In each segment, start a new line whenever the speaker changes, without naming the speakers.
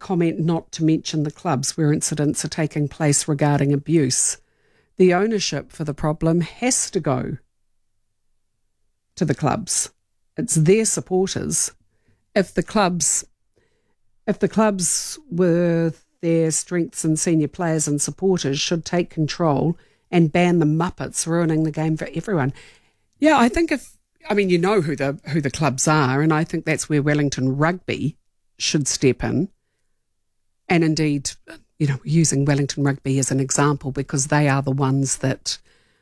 comment not to mention the clubs where incidents are taking place regarding abuse. The ownership for the problem has to go to the clubs. It's their supporters. If the clubs with their strengths and senior players and supporters should take control and ban the Muppets ruining the game for everyone. Yeah, I think you know who the clubs are, and I think that's where Wellington Rugby should step in. And indeed, you know, using Wellington Rugby as an example because they are the ones that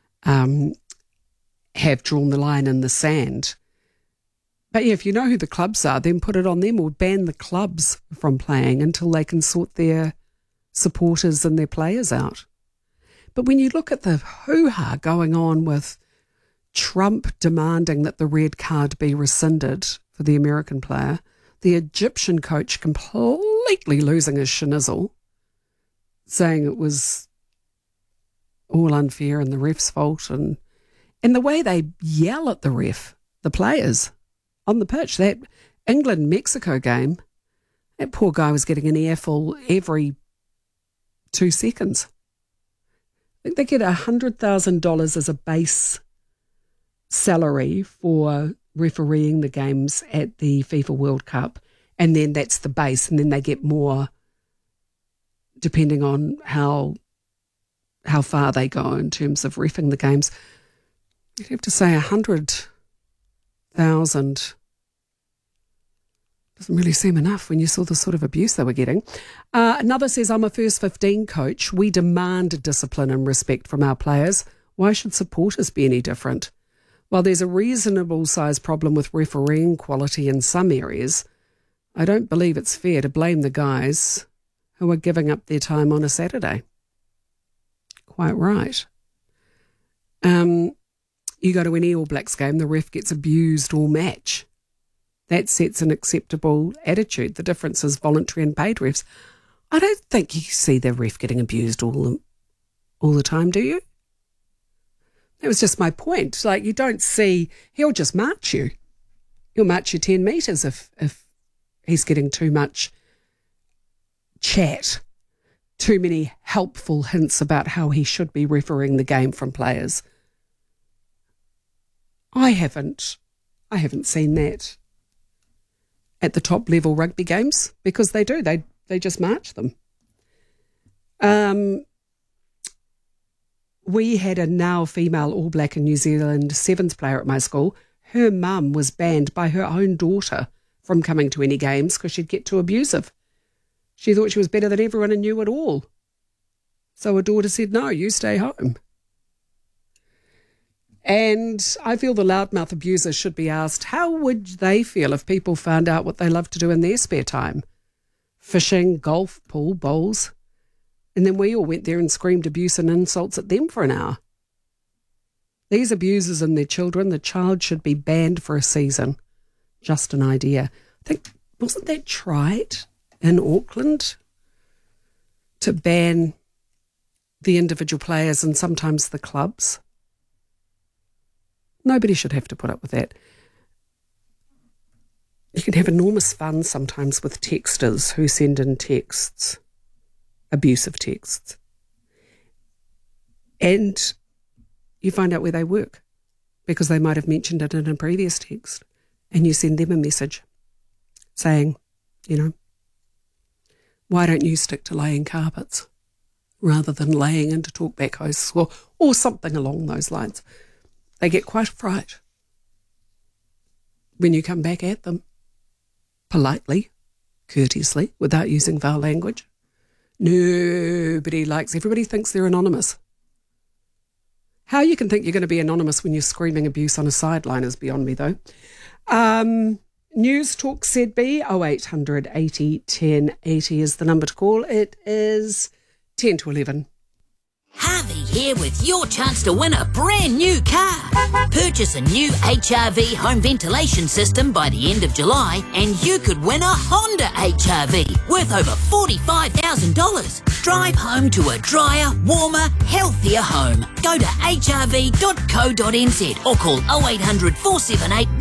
have drawn the line in the sand. But yeah, if you know who the clubs are, then put it on them or ban the clubs from playing until they can sort their supporters and their players out. But when you look at the hoo-ha going on with Trump demanding that the red card be rescinded for the American player, the Egyptian coach completely losing his schnizzle, saying it was all unfair and the ref's fault, and the way they yell at the ref, the players on the pitch, that England-Mexico game, that poor guy was getting an earful every 2 seconds. I think they get $100,000 as a base salary for refereeing the games at the FIFA World Cup, and then that's the base, and then they get more depending on how far they go in terms of reffing the games. You'd have to say 100,000 doesn't really seem enough when you saw the sort of abuse they were getting. Another says, I'm a first 15 coach. We demand discipline and respect from our players. Why should supporters be any different? While there's a reasonable size problem with refereeing quality in some areas, I don't believe it's fair to blame the guys who are giving up their time on a Saturday. Quite right. You go to any All Blacks game, the ref gets abused all match. That sets an acceptable attitude. The difference is voluntary and paid refs. I don't think you see the ref getting abused all the time, do you? That was just my point. Like, you don't see, he'll just march you. He'll march you 10 metres if he's getting too much chat, too many helpful hints about how he should be refereeing the game from players. I haven't seen that at the top level rugby games, because they do. They just march them. We had a now female All Black and New Zealand Sevens player at my school. Her mum was banned by her own daughter from coming to any games because she'd get too abusive. She thought she was better than everyone and knew it all. So her daughter said, no, you stay home. And I feel the loudmouth abusers should be asked, how would they feel if people found out what they love to do in their spare time? Fishing, golf, pool, bowls. And then we all went there and screamed abuse and insults at them for an hour. These abusers and their children, the child should be banned for a season. Just an idea. I think, wasn't that tried in Auckland to ban the individual players and sometimes the clubs? Nobody should have to put up with that. You can have enormous fun sometimes with texters who send in texts, abusive texts. And you find out where they work because they might have mentioned it in a previous text, and you send them a message saying, you know, why don't you stick to laying carpets rather than laying into talkback hosts or something along those lines. They get quite a fright when you come back at them politely, courteously, without using foul language. Everybody thinks they're anonymous. How you can think you're going to be anonymous when you're screaming abuse on a sideline is beyond me, though. News Talk ZB 0800 80 10 80 is the number to call. It is 10 to 11.
Harvey here with your chance to win a brand new car. Purchase a new HRV home ventilation system by the end of July and you could win a Honda HRV worth over $45,000. Drive home to a drier, warmer, healthier home. Go to hrv.co.nz or call 0800 478